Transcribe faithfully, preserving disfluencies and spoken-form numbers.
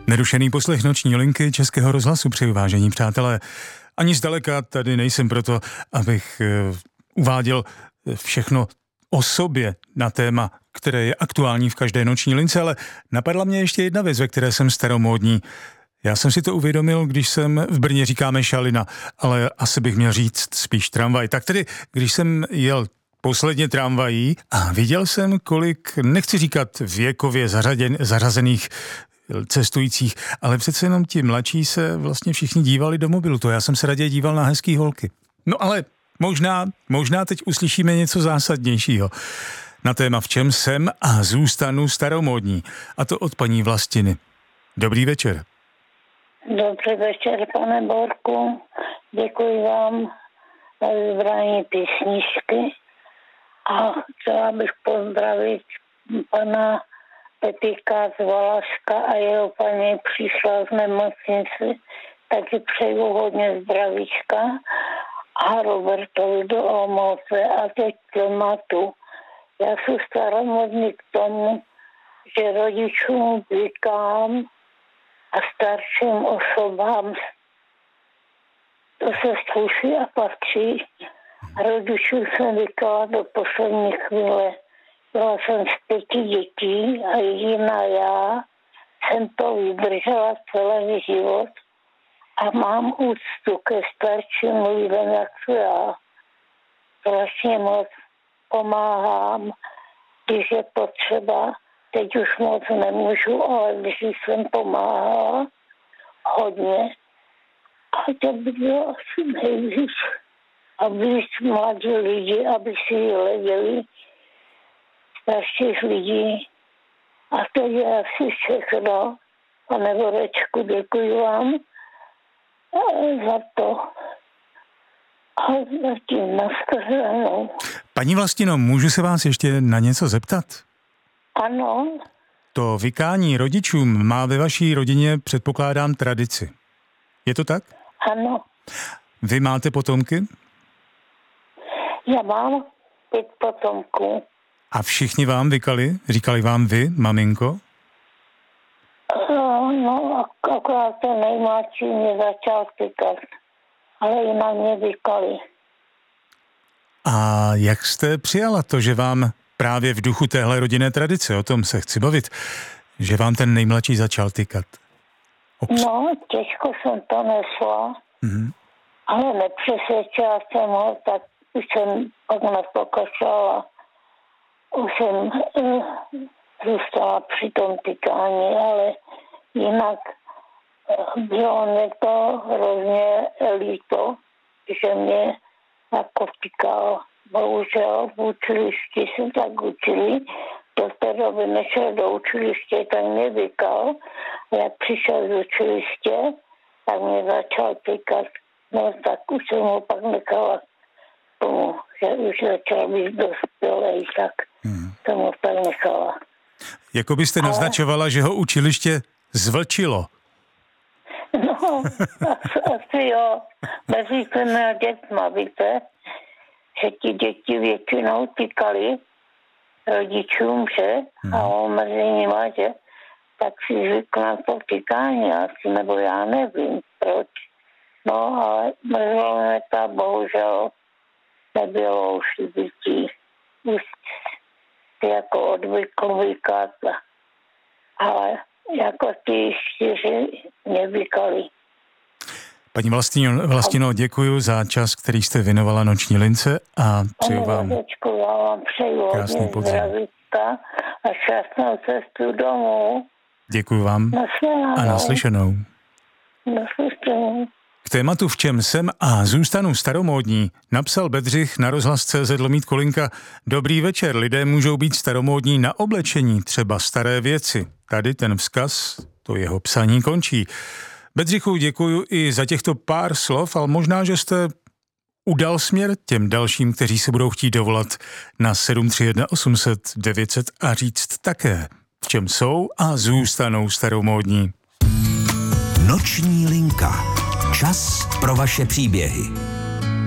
Nerušený poslech noční linky Českého rozhlasu přeju, vážení přátelé. Ani zdaleka tady nejsem proto, abych uváděl všechno o sobě na téma, které je aktuální v každé noční lince, ale napadla mě ještě jedna věc, ve které jsem staromódní. Já jsem si to uvědomil, když jsem, v Brně říkáme šalina, ale asi bych měl říct spíš tramvaj. Tak tedy, když jsem jel posledně tramvají a viděl jsem, kolik, nechci říkat věkově zařaděn, zařazených cestujících, ale přece jenom ti mladší se vlastně všichni dívali do mobilu. To já jsem se raději díval na hezký holky. No ale možná, možná teď uslyšíme něco zásadnějšího na téma, v čem jsem a zůstanu staromódní. A to od paní Vlastiny. Dobrý večer. Dobrý večer, pane Borku. Děkuji vám za vybrání písničky a chtěla bych pozdravit pana Petika z Valašska a jeho paní přišla z nemocnice, taky přeju hodně zdravíčka a Robertovi do Olomouce a teď tématu. Já jsem staromodný k tomu, že rodičům vykám a starším osobám to se sluší a patří. Rodičů jsem vykala do poslední chvíle. Byla jsem z pěti dětí a jediná já jsem to vydržela celý život a mám úctu ke starším lidem, jak jsem já. Strašně moc pomáhám, když je potřeba. Teď už moc nemůžu, ale když jsem pomáhala hodně. A to by bylo asi nejvíc, aby mladí lidi, aby si hleděli starších lidí. A to je asi všechno. Pane Borečku, děkuji vám za to. A zatím nashledanou. Paní Vlastino, můžu se vás ještě na něco zeptat? Ano. To vykání rodičům má ve vaší rodině, předpokládám, tradici. Je to tak? Ano. Vy máte potomky? Já mám pět potomků. A všichni vám vykali? Říkali vám vy, maminko? No, no akorát ten nejmladší mě začal vykat, ale i na mě vykali. A jak jste přijala to, že vám právě v duchu téhle rodinné tradice, o tom se chci bavit, že vám ten nejmladší začal tykat? Obs- no, těžko jsem to nesla, mm-hmm. ale nepřesvědčila jsem ho, tak už jsem pak nepokračovala. Už jsem uh, zůstala při tom tykání, ale jinak uh, bylo mě to hrozně líto, že mě jako tykal. Bohužel v učilišti se tak učili, do té doby nešel do učiliště, tak mě vykal. Jak přišel z učiliště, tak mě začal tykat. No tak už jsem ho pak nechala tomu, že už začal být dospělej, tak hmm. jsem ho tak nechala. Jako byste Ale... naznačovala, že ho učiliště zvlčilo. No, asi, asi jo. Mezi těmi dětma, víte, že ti děti většinou tykali rodičům, že? Hmm. A on mezi nima, že? Tak si zvykl na to tykání asi, nebo já nevím, proč. No, ale mrzlo mě to, bohužel nebylo už dětí. Už si jako odvykl vykat. Ale jako ty čtyři mě vykali. Paní Vlastino, Vlastino, děkuji za čas, který jste věnovala noční lince a přeju vám, Děčku, já vám přeju krásný podzim. Zdravíčka a šťastnou cestu domů. Děkuji vám Naslyšenou. a naslyšenou. Naslyšenou. K tématu v čem jsem a zůstanu staromódní napsal Bedřich na rozhlas tečka cé zet lomítko kolinka. Dobrý večer, lidé můžou být staromódní na oblečení, třeba staré věci. Tady ten vzkaz, to jeho psaní končí. Bedřichu, děkuju i za těchto pár slov, ale možná, že jste udal směr těm dalším, kteří se budou chtít dovolat na sedm tři jedna osm set devět set a říct také, v čem jsou a zůstanou staromódní. Noční linka. Čas pro vaše příběhy.